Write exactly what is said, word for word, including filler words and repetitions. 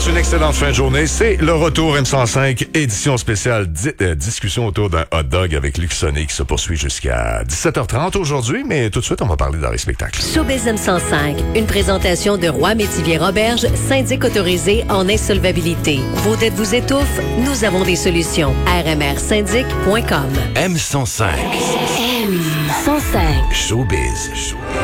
souhaite une excellente fin de journée. C'est le retour M cent cinq, édition spéciale, di- euh, discussion autour d'un hot dog avec Luc Sonné qui se poursuit jusqu'à dix-sept heures trente aujourd'hui, mais tout de suite, on va parler dans les spectacles. Showbiz M cent cinq, une présentation de Roy Métivier Roberge, syndic autorisé en insolvabilité. Vos dettes vous étouffent? Nous avons des solutions. r m r syndic point com. M cent cinq. M cent cinq. Showbiz.